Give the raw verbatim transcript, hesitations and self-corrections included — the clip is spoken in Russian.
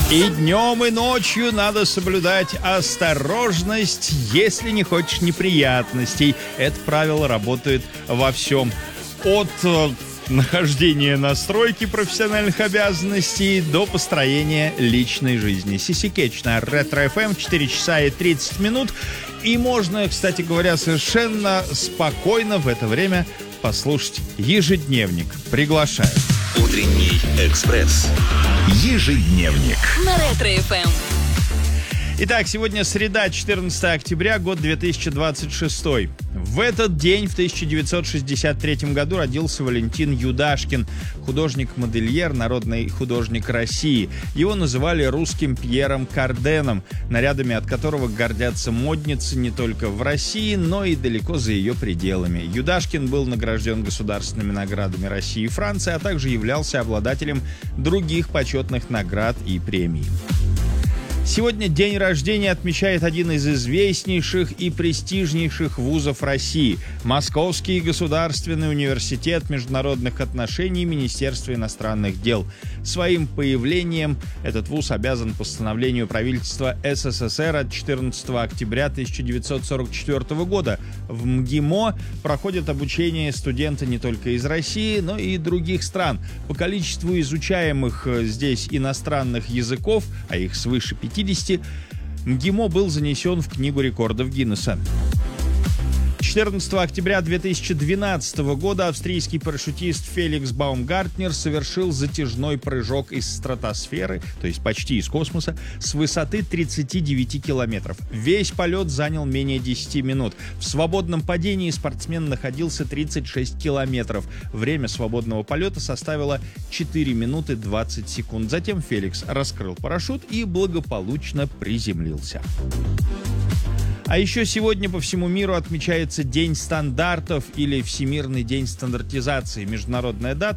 И днем, и ночью надо соблюдать осторожность, если не хочешь неприятностей. Это правило работает во всем. От э, нахождения на стройке профессиональных обязанностей до построения личной жизни. Сиси Кетч на Ретро эф эм, четыре часа и тридцать минут. И можно, кстати говоря, совершенно спокойно в это время послушать ежедневник. Приглашаю. Утренний экспресс. Ежедневник. На Ретро эф эм. Итак, сегодня среда, четырнадцатое октября, год две тысячи двадцать шестой. В этот день, в тысяча девятьсот шестьдесят третьем году, родился Валентин Юдашкин, художник-модельер, народный художник России. Его называли русским Пьером Карденом, нарядами от которого гордятся модницы не только в России, но и далеко за ее пределами. Юдашкин был награжден государственными наградами России и Франции, а также являлся обладателем других почетных наград и премий. Сегодня день рождения отмечает один из известнейших и престижнейших вузов России – Московский государственный университет международных отношений Министерства иностранных дел. Своим появлением этот вуз обязан постановлению правительства эс эс эс эр от четырнадцатого октября тысяча девятьсот сорок четвёртого года. В МГИМО проходят обучение студенты не только из России, но и других стран. По количеству изучаемых здесь иностранных языков, а их свыше пятидесяти, МГИМО был занесен в Книгу рекордов Гиннесса. четырнадцатого октября две тысячи двенадцатого года австрийский парашютист Феликс Баумгартнер совершил затяжной прыжок из стратосферы, то есть почти из космоса, с высоты тридцати девяти километров. Весь полет занял менее десяти минут. В свободном падении спортсмен находился тридцать шесть километров. Время свободного полета составило четыре минуты двадцать секунд. Затем Феликс раскрыл парашют и благополучно приземлился. А еще сегодня по всему миру отмечается День стандартов или Всемирный день стандартизации. Международная дата